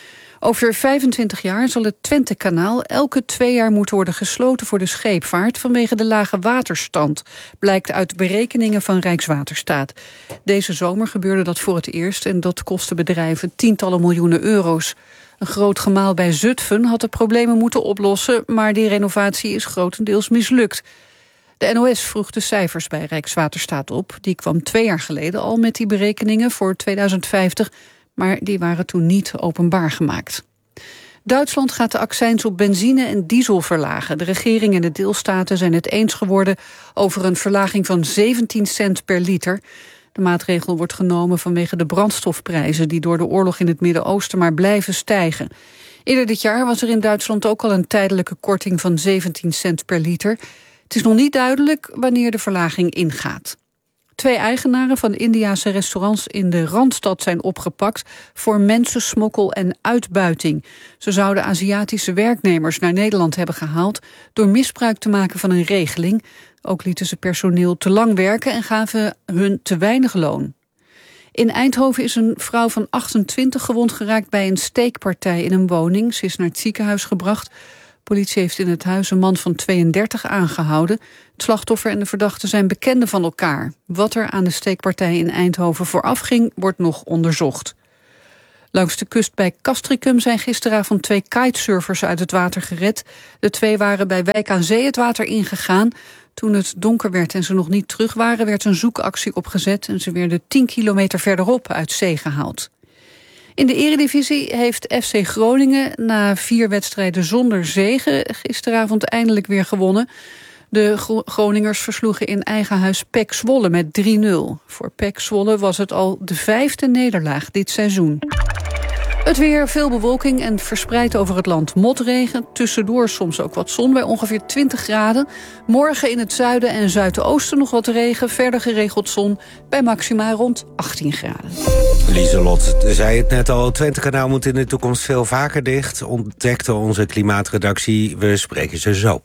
Over 25 jaar zal het Twentekanaal elke 2 jaar moeten worden gesloten voor de scheepvaart vanwege de lage waterstand, blijkt uit berekeningen van Rijkswaterstaat. Deze zomer gebeurde dat voor het eerst en dat kostte bedrijven tientallen miljoenen euro's. Een groot gemaal bij Zutphen had de problemen moeten oplossen, maar die renovatie is grotendeels mislukt. De NOS vroeg de cijfers bij Rijkswaterstaat op. Die kwam 2 jaar geleden al met die berekeningen voor 2050... maar die waren toen niet openbaar gemaakt. Duitsland gaat de accijns op benzine en diesel verlagen. De regering en de deelstaten zijn het eens geworden over een verlaging van 17 cent per liter. De maatregel wordt genomen vanwege de brandstofprijzen die door de oorlog in het Midden-Oosten maar blijven stijgen. Eerder dit jaar was er in Duitsland ook al een tijdelijke korting van 17 cent per liter. Het is nog niet duidelijk wanneer de verlaging ingaat. 2 eigenaren van Indiase restaurants in de Randstad zijn opgepakt voor mensensmokkel en uitbuiting. Ze zouden Aziatische werknemers naar Nederland hebben gehaald door misbruik te maken van een regeling. Ook lieten ze personeel te lang werken en gaven hun te weinig loon. In Eindhoven is een vrouw van 28 gewond geraakt bij een steekpartij in een woning. Ze is naar het ziekenhuis gebracht. Politie heeft in het huis een man van 32 aangehouden. Het slachtoffer en de verdachte zijn bekenden van elkaar. Wat er aan de steekpartij in Eindhoven vooraf ging, wordt nog onderzocht. Langs de kust bij Castricum zijn gisteravond 2 kitesurfers uit het water gered. De 2 waren bij Wijk aan Zee het water ingegaan. Toen het donker werd en ze nog niet terug waren, werd een zoekactie opgezet en ze werden 10 kilometer verderop uit zee gehaald. In de Eredivisie heeft FC Groningen na 4 wedstrijden zonder zege gisteravond eindelijk weer gewonnen. De Groningers versloegen in eigen huis PEC Zwolle met 3-0. Voor PEC Zwolle was het al de 5e nederlaag dit seizoen. Het weer, veel bewolking en verspreid over het land motregen. Tussendoor soms ook wat zon bij ongeveer 20 graden. Morgen in het zuiden en zuidoosten nog wat regen. Verder geregeld zon bij maxima rond 18 graden. Lieselot zei het net al, het Twentekanaal moet in de toekomst veel vaker dicht. Ontdekte onze klimaatredactie. We spreken ze zo.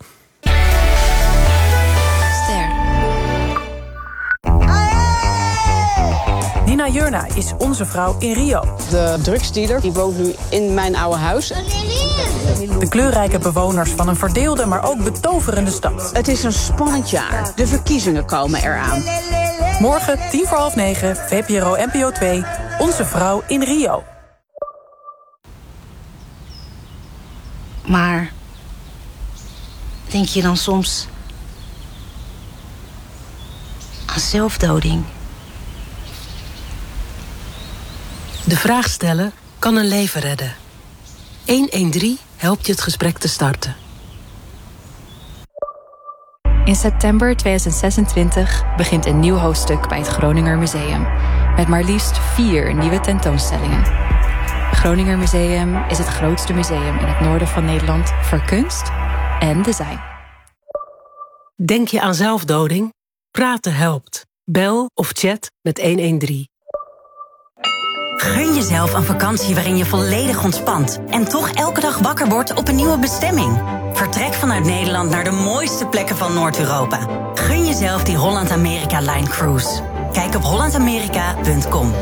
Nina Jurna is onze vrouw in Rio. De drugsdealer die woont nu in mijn oude huis. De kleurrijke bewoners van een verdeelde, maar ook betoverende stad. Het is een spannend jaar. De verkiezingen komen eraan. Morgen 9:10, VPRO NPO 2, onze vrouw in Rio. Maar denk je dan soms aan zelfdoding? De vraag stellen kan een leven redden. 113 helpt je het gesprek te starten. In september 2026 begint een nieuw hoofdstuk bij het Groninger Museum. Met maar liefst 4 nieuwe tentoonstellingen. Het Groninger Museum is het grootste museum in het noorden van Nederland voor kunst en design. Denk je aan zelfdoding? Praten helpt. Bel of chat met 113. Gun jezelf een vakantie waarin je volledig ontspant en toch elke dag wakker wordt op een nieuwe bestemming. Vertrek vanuit Nederland naar de mooiste plekken van Noord-Europa. Gun jezelf die Holland-Amerika-Line Cruise. Kijk op hollandamerika.com.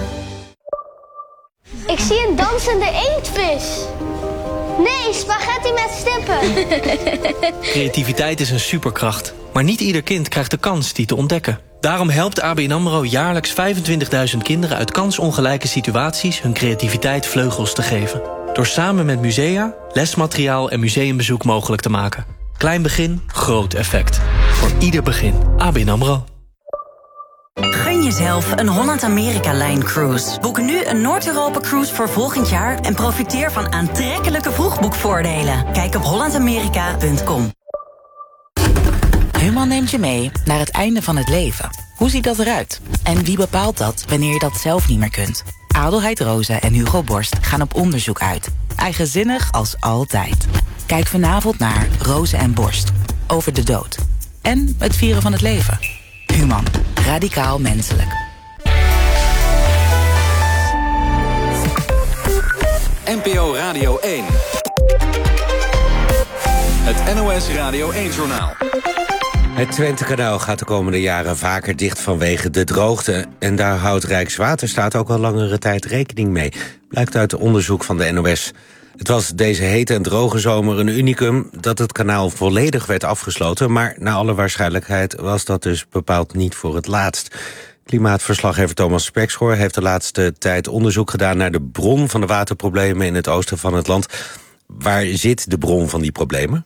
Ik zie een dansende inktvis. Nee, spaghetti met stippen. Creativiteit is een superkracht. Maar niet ieder kind krijgt de kans die te ontdekken. Daarom helpt ABN AMRO jaarlijks 25.000 kinderen uit kansongelijke situaties hun creativiteit vleugels te geven. Door samen met musea, lesmateriaal en museumbezoek mogelijk te maken. Klein begin, groot effect. Voor ieder begin. ABN AMRO. Gun jezelf een Holland-Amerika-Line Cruise. Boek nu een Noord-Europa-cruise voor volgend jaar en profiteer van aantrekkelijke vroegboekvoordelen. Kijk op hollandamerika.com. Human neemt je mee naar het einde van het leven. Hoe ziet dat eruit? En wie bepaalt dat wanneer je dat zelf niet meer kunt? Adelheid Rozen en Hugo Borst gaan op onderzoek uit. Eigenzinnig als altijd. Kijk vanavond naar Rozen en Borst. Over de dood. En het vieren van het leven. Human. Radicaal menselijk. NPO Radio 1. Het NOS Radio 1-journaal. Het Twentekanaal gaat de komende jaren vaker dicht vanwege de droogte. En daar houdt Rijkswaterstaat ook al langere tijd rekening mee. Blijkt uit onderzoek van de NOS. Het was deze hete en droge zomer een unicum dat het kanaal volledig werd afgesloten. Maar naar alle waarschijnlijkheid was dat dus bepaald niet voor het laatst. Klimaatverslaggever Thomas Spekschoor heeft de laatste tijd onderzoek gedaan naar de bron van de waterproblemen in het oosten van het land. Waar zit de bron van die problemen?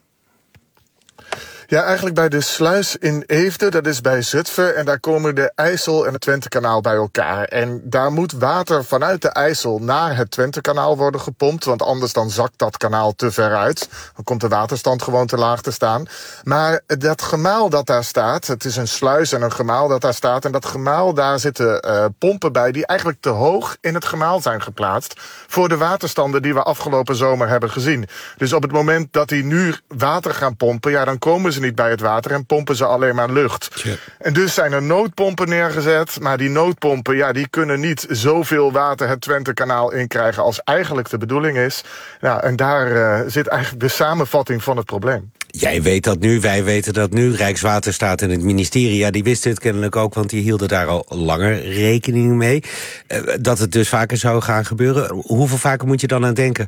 Ja, eigenlijk bij de sluis in Eefde, dat is bij Zutphen. En daar komen de IJssel en het Twentekanaal bij elkaar. En daar moet water vanuit de IJssel naar het Twentekanaal worden gepompt. Want anders dan zakt dat kanaal te ver uit. Dan komt de waterstand gewoon te laag te staan. Maar dat gemaal dat daar staat, het is een sluis en een gemaal dat daar staat. En dat gemaal, daar zitten pompen bij die eigenlijk te hoog in het gemaal zijn geplaatst. Voor de waterstanden die we afgelopen zomer hebben gezien. Dus op het moment dat die nu water gaan pompen, ja, dan komen ze niet bij het water en pompen ze alleen maar lucht. Ja. En dus zijn er noodpompen neergezet, maar die noodpompen, ja, die kunnen niet zoveel water het Twentekanaal inkrijgen als eigenlijk de bedoeling is. Nou, en daar zit eigenlijk de samenvatting van het probleem. Jij weet dat nu, wij weten dat nu. Rijkswaterstaat en het ministerie, ja, die wisten het kennelijk ook, want die hielden daar al langer rekening mee. Dat het dus vaker zou gaan gebeuren. Hoeveel vaker moet je dan aan denken?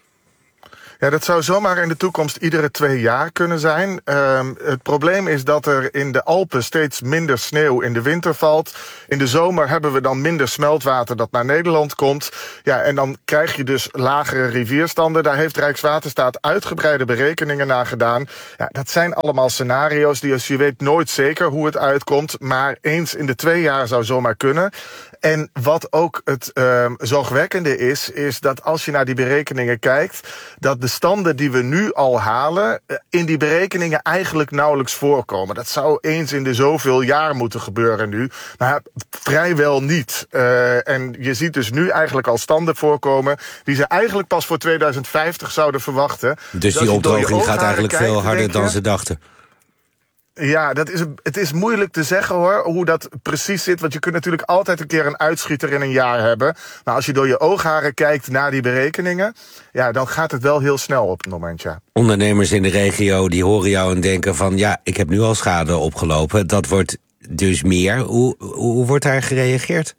Ja, dat zou zomaar in de toekomst iedere 2 jaar kunnen zijn. Het probleem is dat er in de Alpen steeds minder sneeuw in de winter valt. In de zomer hebben we dan minder smeltwater dat naar Nederland komt. Ja, en dan krijg je dus lagere rivierstanden. Daar heeft Rijkswaterstaat uitgebreide berekeningen naar gedaan. Ja, dat zijn allemaal scenario's die, als je weet, nooit zeker hoe het uitkomt. Maar eens in de 2 jaar zou zomaar kunnen. En wat ook het zorgwekkende is dat als je naar die berekeningen kijkt, dat de standen die we nu al halen in die berekeningen eigenlijk nauwelijks voorkomen. Dat zou eens in de zoveel jaar moeten gebeuren nu, maar vrijwel niet. En je ziet dus nu eigenlijk al standen voorkomen die ze eigenlijk pas voor 2050 zouden verwachten. Dus die opdroging gaat eigenlijk veel harder dan ze dachten. Ja, het is moeilijk te zeggen hoor, hoe dat precies zit. Want je kunt natuurlijk altijd een keer een uitschieter in een jaar hebben. Maar als je door je oogharen kijkt naar die berekeningen, ja, dan gaat het wel heel snel op het moment, ja. Ondernemers in de regio die horen jou en denken van, ja, ik heb nu al schade opgelopen. Dat wordt dus meer. Hoe wordt daar gereageerd?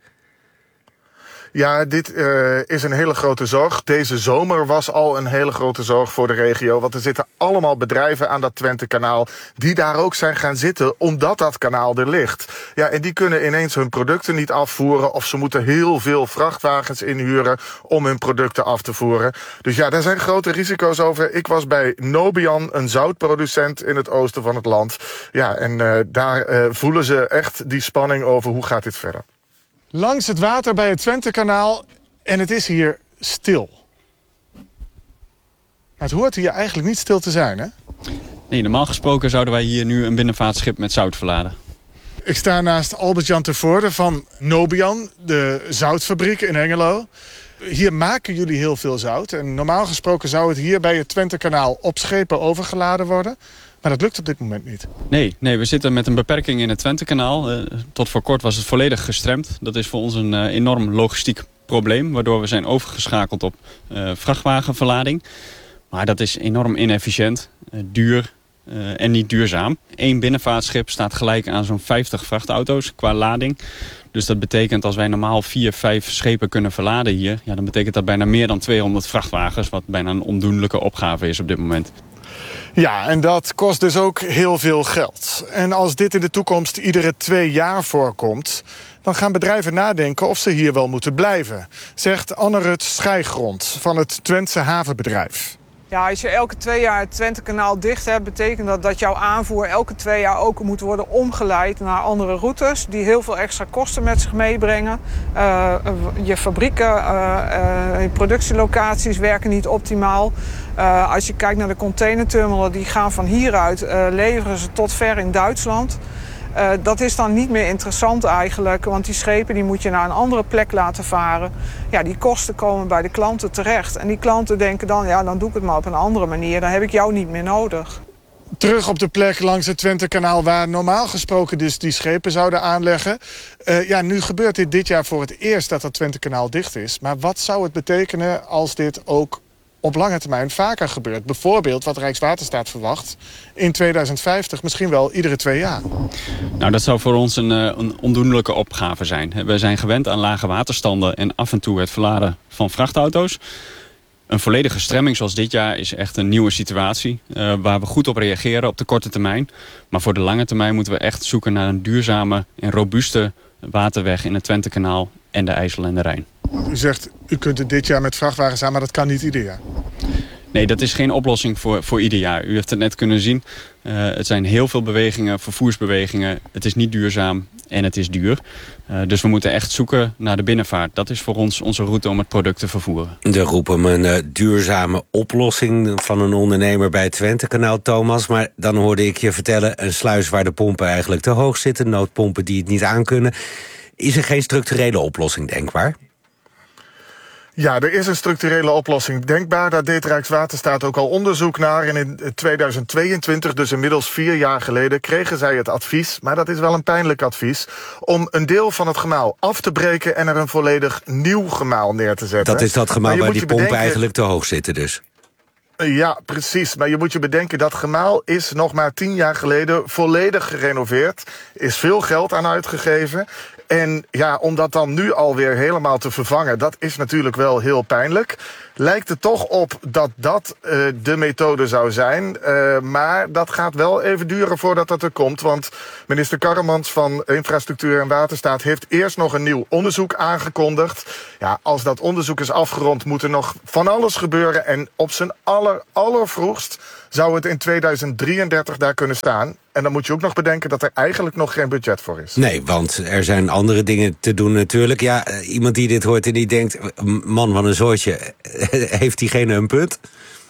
Ja, dit is een hele grote zorg. Deze zomer was al een hele grote zorg voor de regio. Want er zitten allemaal bedrijven aan dat Twentekanaal die daar ook zijn gaan zitten omdat dat kanaal er ligt. Ja, en die kunnen ineens hun producten niet afvoeren of ze moeten heel veel vrachtwagens inhuren om hun producten af te voeren. Dus ja, daar zijn grote risico's over. Ik was bij Nobian, een zoutproducent in het oosten van het land. Ja, en daar voelen ze echt die spanning over hoe gaat dit verder. Langs het water bij het Twentekanaal en het is hier stil. Maar het hoort hier eigenlijk niet stil te zijn, hè? Nee, normaal gesproken zouden wij hier nu een binnenvaartschip met zout verladen. Ik sta naast Albert-Jan Tervoorde van Nobian, de zoutfabriek in Hengelo. Hier maken jullie heel veel zout. En normaal gesproken zou het hier bij het Twentekanaal op schepen overgeladen worden. Maar dat lukt op dit moment niet. Nee, we zitten met een beperking in het Twentekanaal. Tot voor kort was het volledig gestremd. Dat is voor ons een enorm logistiek probleem, waardoor we zijn overgeschakeld op vrachtwagenverlading. Maar dat is enorm inefficiënt, duur en niet duurzaam. 1 binnenvaartschip staat gelijk aan zo'n 50 vrachtauto's qua lading. Dus dat betekent als wij normaal 4, 5 schepen kunnen verladen hier, dan betekent dat bijna meer dan 200 vrachtwagens, wat bijna een ondoenlijke opgave is op dit moment. Ja, en dat kost dus ook heel veel geld. En als dit in de toekomst iedere 2 jaar voorkomt, dan gaan bedrijven nadenken of ze hier wel moeten blijven, zegt Anne-Rut Schijgrond van het Twentse havenbedrijf. Ja, als je elke 2 jaar het Twentekanaal dicht hebt, betekent dat jouw aanvoer elke 2 jaar ook moet worden omgeleid naar andere routes die heel veel extra kosten met zich meebrengen. Je fabrieken, je productielocaties werken niet optimaal. Als je kijkt naar de containerterminal, die gaan van hieruit, leveren ze tot ver in Duitsland. Dat is dan niet meer interessant eigenlijk, want die schepen die moet je naar een andere plek laten varen. Ja, die kosten komen bij de klanten terecht. En die klanten denken dan, dan doe ik het maar op een andere manier. Dan heb ik jou niet meer nodig. Terug op de plek langs het Twentekanaal waar normaal gesproken dus die schepen zouden aanleggen. Nu gebeurt dit jaar voor het eerst dat het Twentekanaal dicht is. Maar wat zou het betekenen als dit ook op lange termijn vaker gebeurt? Bijvoorbeeld wat Rijkswaterstaat verwacht in 2050 misschien wel iedere 2 jaar. Nou, dat zou voor ons een ondoenlijke opgave zijn. We zijn gewend aan lage waterstanden en af en toe het verladen van vrachtauto's. Een volledige stremming zoals dit jaar is echt een nieuwe situatie, waar we goed op reageren op de korte termijn. Maar voor de lange termijn moeten we echt zoeken naar een duurzame en robuuste waterweg in het Twentekanaal en de IJssel en de Rijn. U zegt, u kunt het dit jaar met vrachtwagens aan, maar dat kan niet ieder jaar. Nee, dat is geen oplossing voor ieder jaar. U heeft het net kunnen zien. Het zijn heel veel bewegingen, vervoersbewegingen. Het is niet duurzaam en het is duur. Dus we moeten echt zoeken naar de binnenvaart. Dat is voor ons onze route om het product te vervoeren. Er roepen een duurzame oplossing van een ondernemer bij het Twentekanaal, Thomas. Maar dan hoorde ik je vertellen, een sluis waar de pompen eigenlijk te hoog zitten, noodpompen die het niet aankunnen. Is er geen structurele oplossing denkbaar? Ja, er is een structurele oplossing denkbaar. Daar deed Rijkswaterstaat ook al onderzoek naar. En in 2022, dus inmiddels 4 jaar geleden, kregen zij het advies, maar dat is wel een pijnlijk advies, om een deel van het gemaal af te breken en er een volledig nieuw gemaal neer te zetten. Dat is dat gemaal waar die pompen eigenlijk te hoog zitten dus. Ja, precies. Maar je moet je bedenken, dat gemaal is nog maar 10 jaar geleden volledig gerenoveerd. Is veel geld aan uitgegeven. En ja, om dat dan nu alweer helemaal te vervangen, dat is natuurlijk wel heel pijnlijk. Lijkt het toch op dat de methode zou zijn. Maar dat gaat wel even duren voordat dat er komt. Want minister Karremans van Infrastructuur en Waterstaat heeft eerst nog een nieuw onderzoek aangekondigd. Ja, als dat onderzoek is afgerond, moet er nog van alles gebeuren. En op zijn allervroegst zou het in 2033 daar kunnen staan. En dan moet je ook nog bedenken dat er eigenlijk nog geen budget voor is. Nee, want er zijn andere dingen te doen natuurlijk. Ja, iemand die dit hoort en die denkt, man van een soortje, heeft diegene een punt?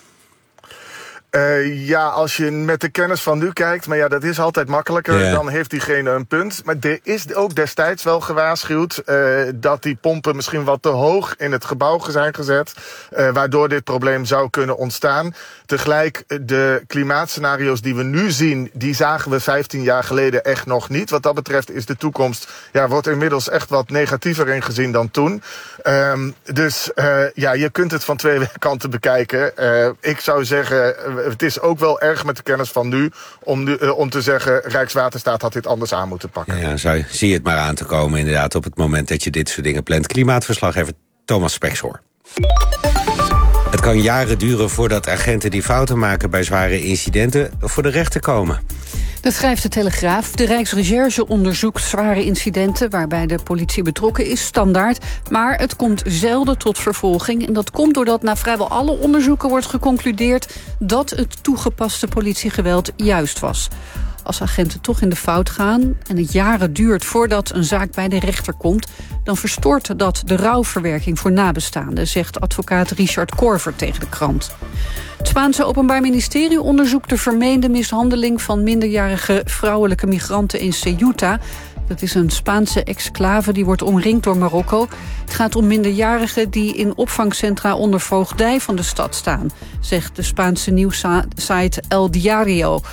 Ja, als je met de kennis van nu kijkt, maar ja, dat is altijd makkelijker, ja. Dan heeft diegene een punt. Maar er is ook destijds wel gewaarschuwd dat die pompen misschien wat te hoog in het gebouw zijn gezet, waardoor dit probleem zou kunnen ontstaan. Tegelijk, de klimaatscenario's die we nu zien, die zagen we 15 jaar geleden echt nog niet. Wat dat betreft is de toekomst, wordt inmiddels echt wat negatiever ingezien dan toen. Dus je kunt het van 2 kanten bekijken. Ik zou zeggen, het is ook wel erg met de kennis van nu om te zeggen, Rijkswaterstaat had dit anders aan moeten pakken. Ja, zie je het maar aan te komen inderdaad op het moment dat je dit soort dingen plant. Klimaatverslaggever Thomas Spekshoor. Het kan jaren duren voordat agenten die fouten maken bij zware incidenten voor de rechter komen. Dat schrijft de Telegraaf. De Rijksrecherche onderzoekt zware incidenten waarbij de politie betrokken is, standaard. Maar het komt zelden tot vervolging. En dat komt doordat na vrijwel alle onderzoeken wordt geconcludeerd dat het toegepaste politiegeweld juist was. Als agenten toch in de fout gaan en het jaren duurt voordat een zaak bij de rechter komt, dan verstoort dat de rouwverwerking voor nabestaanden, zegt advocaat Richard Korver tegen de krant. Het Spaanse Openbaar Ministerie onderzoekt de vermeende mishandeling van minderjarige vrouwelijke migranten in Ceuta. Dat is een Spaanse exclave die wordt omringd door Marokko. Het gaat om minderjarigen die in opvangcentra onder voogdij van de stad staan, zegt de Spaanse nieuwssite El Diario.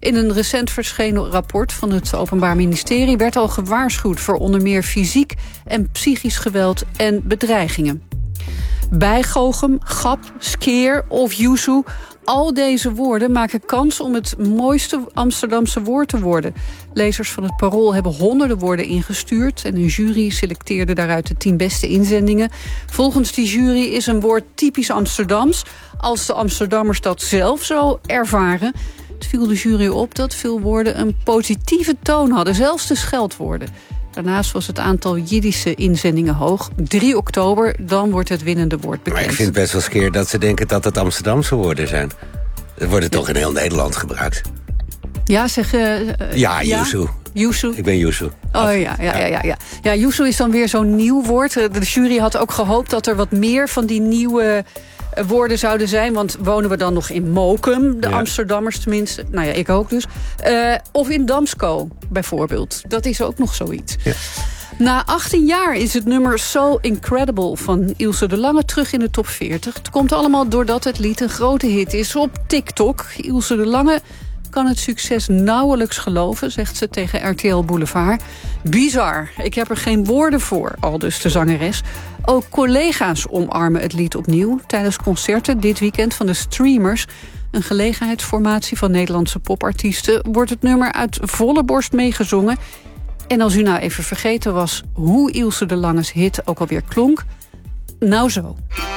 In een recent verschenen rapport van het Openbaar Ministerie werd al gewaarschuwd voor onder meer fysiek en psychisch geweld en bedreigingen. Bijgoochem, gap, skeer of yuzu. Al deze woorden maken kans om het mooiste Amsterdamse woord te worden. Lezers van het Parool hebben honderden woorden ingestuurd en een jury selecteerde daaruit de 10 beste inzendingen. Volgens die jury is een woord typisch Amsterdams als de Amsterdammers dat zelf zo ervaren. Het viel de jury op dat veel woorden een positieve toon hadden, zelfs de scheldwoorden. Daarnaast was het aantal Jiddische inzendingen hoog. 3 oktober, dan wordt het winnende woord bekend. Maar ik vind best wel skeer dat ze denken dat het Amsterdamse woorden zijn. Er worden toch in heel Nederland gebruikt. Ja, zeg... ja, yuzu. Yuzu. Ik ben yuzu. Oh ja. Ja, yuzu is dan weer zo'n nieuw woord. De jury had ook gehoopt dat er wat meer van die nieuwe woorden zouden zijn. Want wonen we dan nog in Mokum, de Amsterdammers tenminste. Nou ja, ik ook dus. Of in Damsko, bijvoorbeeld. Dat is ook nog zoiets. Ja. Na 18 jaar is het nummer So Incredible van Ilse de Lange terug in de top 40. Het komt allemaal doordat het lied een grote hit is op TikTok. Ilse de Lange kan het succes nauwelijks geloven, zegt ze tegen RTL Boulevard. Bizar, ik heb er geen woorden voor, aldus de zangeres. Ook collega's omarmen het lied opnieuw tijdens concerten dit weekend van de Streamers. Een gelegenheidsformatie van Nederlandse popartiesten wordt het nummer uit volle borst meegezongen. En als u nou even vergeten was hoe Ilse de Lange's hit ook alweer klonk, nou zo.